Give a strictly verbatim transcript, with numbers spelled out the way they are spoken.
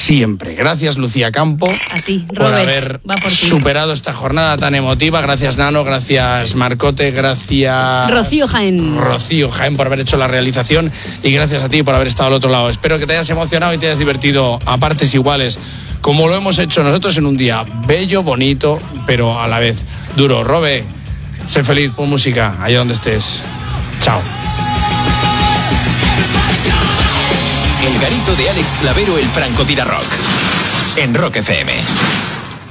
siempre. Gracias, Lucía Campo. A ti, por Robert, haber va por ti. superado esta jornada tan emotiva. Gracias, Nano. Gracias, Marcote. Gracias, Rocío Jaén. Rocío Jaén, por haber hecho la realización. Y gracias a ti por haber estado al otro lado. Espero que te hayas emocionado y te hayas divertido a partes iguales, como lo hemos hecho nosotros en un día bello, bonito, pero a la vez duro. Robe, sé feliz, pon música allá donde estés. Chao. El garito de Alex Clavero, el francotirador rock. En Rock F M.